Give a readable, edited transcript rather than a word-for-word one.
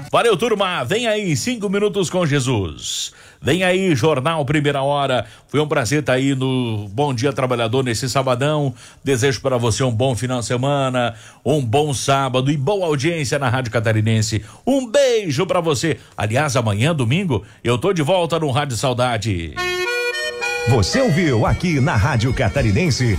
Valeu, turma. Vem aí, 5 minutos com Jesus. Vem aí, Jornal Primeira Hora. Foi um prazer estar aí no Bom Dia Trabalhador nesse sabadão. Desejo para você um bom final de semana, um bom sábado e boa audiência na Rádio Catarinense. Um beijo para você. Aliás, amanhã, domingo, eu tô de volta no Rádio Saudade. Você ouviu aqui na Rádio Catarinense